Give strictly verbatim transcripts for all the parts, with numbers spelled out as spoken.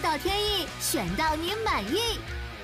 到天意，选到您满意。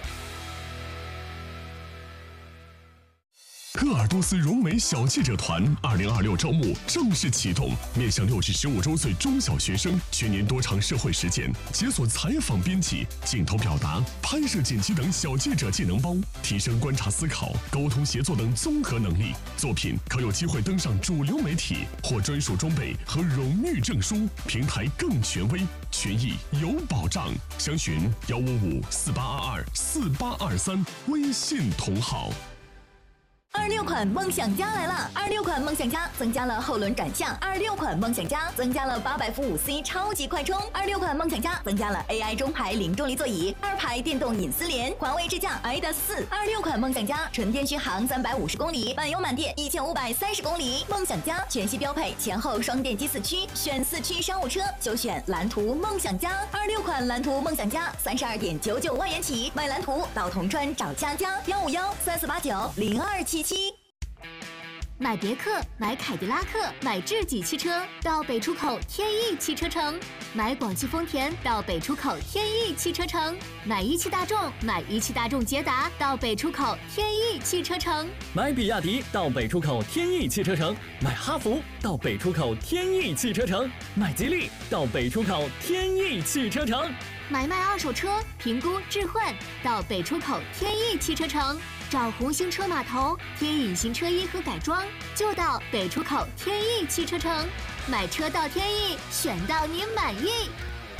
鄂尔多斯融美小记者团二零二六招募正式启动，面向六至十五周岁中小学生，全年多场社会实践，解锁采访编辑、镜头表达、拍摄剪辑等小记者技能包，提升观察思考、沟通协作等综合能力。作品可有机会登上主流媒体，获专属装备和荣誉证书，平台更权威，权益有保障。详询幺五五四八二二四八二三微信同号。 二六款梦想家来了！二六款梦想家增加了后轮转向，二六款梦想家增加了八百伏五 C 超级快充，二六款梦想家增加了 A I 中排零重力座椅，二排电动隐私帘，环卫支架 I D A S 四。二六款梦想家纯电续航三百五十公里，满油满电一千五百三十公里。梦想家全系标配前后双电机四驱，选四驱商务车就选蓝图梦想家。二六款蓝图梦想家三十二点九九万元起，买蓝图到铜川找佳佳，幺五幺三四八九零二七七。 买别克、买凯迪拉克、买智己汽车到北出口天翼汽车城；买广汽丰田到北出口天翼汽车城；买一汽大众、买一汽大众捷达到北出口天翼汽车城； 买比亚迪到北出口天翼汽车城；买哈弗到北出口天翼汽车城；买吉利到北出口天翼汽车城； 买卖二手车、评估置换到北出口天翼汽车城。找红星车码头贴隐形车衣和改装，就到北出口天翼汽车城。买车到天翼，选到您满意。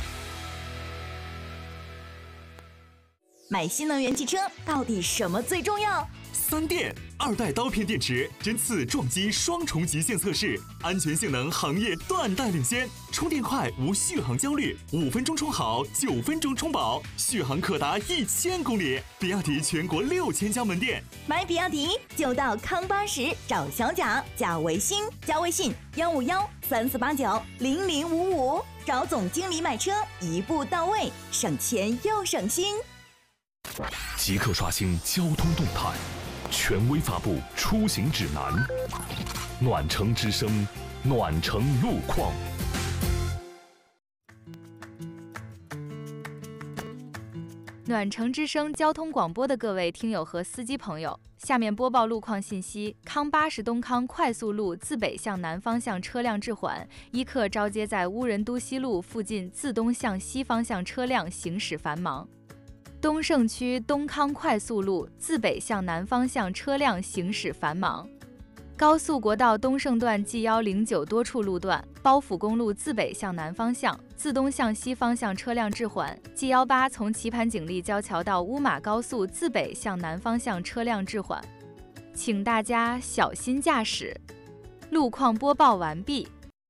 买新能源汽车到底什么最重要？ 三电二代刀片电池针刺撞击双重极限测试，安全性能行业断代领先，充电快无续航焦虑，五分钟充好，九分钟充饱，续航可达一千公里。比亚迪全国六千家门店， 买比亚迪就到康巴什找小贾，加微信，加微信幺五幺三四八九零零五五，找总经理买车，一步到位，省钱又省心。 即刻刷新交通动态。权威发布出行指南，暖城之声，暖城路况。 暖城之声交通广播的各位听友和司机朋友，下面播报路况信息：康巴什东康快速路自北向南方向车辆滞缓，依客招接在乌人都西路附近自东向西方向车辆行驶繁忙。东胜区东康快速路自北向南方向车辆行驶繁忙。高速国道东胜段 G 一零九多处路段，包府公路自北向南方向、自东向西方向车辆滞缓。G 一八从棋盘锦立交桥到乌马高速自北向南方向车辆滞缓，请大家小心驾驶。路况播报完毕。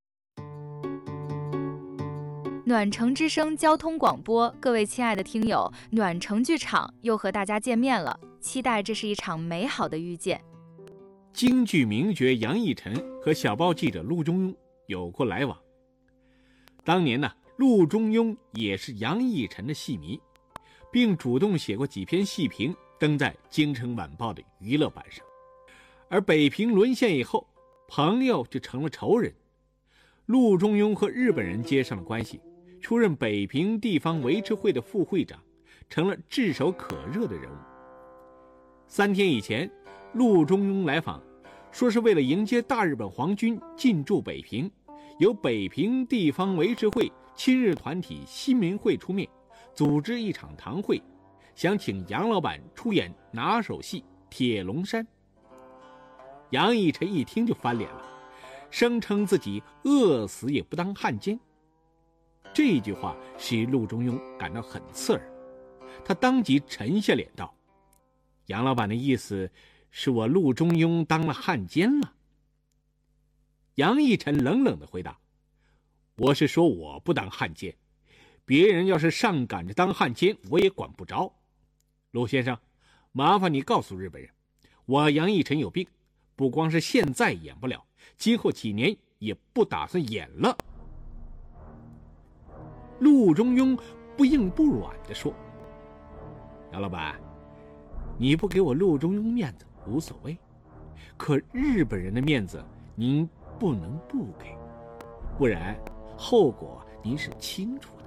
暖城之声交通广播，各位亲爱的听友，暖城剧场又和大家见面了，期待这是一场美好的遇见。 京剧名角杨逸晨和小报记者陆中庸有过来往。当年呢，陆中庸也是杨逸晨的戏迷，并主动写过几篇戏评登在《京城晚报》的娱乐版上。而北平沦陷以后，朋友就成了仇人。陆中庸和日本人接上了关系，出任北平地方维持会的副会长，成了炙手可热的人物。三天以前，陆中庸来访，说是为了迎接大日本皇军进驻北平，由北平地方维持会亲日团体新民会出面，组织一场堂会，想请杨老板出演拿手戏《铁笼山》。杨逸晨一听就翻脸了，声称自己饿死也不当汉奸。这句话使陆中庸感到很刺耳，他当即沉下脸道：杨老板的意思是我陆中庸当了汉奸了。杨逸晨冷冷地回答：我是说我不当汉奸，别人要是上赶着当汉奸，我也管不着。陆先生，麻烦你告诉日本人，我杨逸晨有病，不光是现在演不了，今后几年也不打算演了。陆中庸不硬不软地说：杨老板，你不给我陆中庸面子无所谓，可日本人的面子您不能不给，不然后果您是清楚